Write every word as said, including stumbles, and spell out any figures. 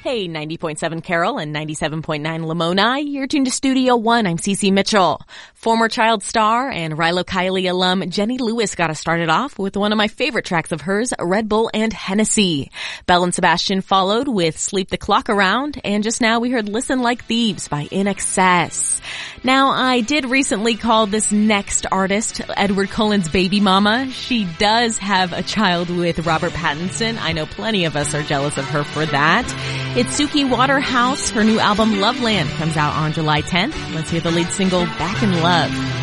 Hey, ninety point seven Carroll and ninety-seven point nine Lamoni. You're tuned to Studio One. I'm Cece Mitchell. Former child star and Rilo Kiley alum Jenny Lewis got us started off with one of my favorite tracks of hers, Red Bull and Hennessy. Belle and Sebastian followed with Sleep the Clock Around, and just now we heard Listen Like Thieves by In Excess. Now, I did recently call this next artist Edward Cullen's baby mama. She does have a child with Robert Pattinson. I know plenty of us are jealous of her for that. It's Suki Waterhouse. Her new album Loveland comes out on July tenth. Let's hear the lead single Back in Love.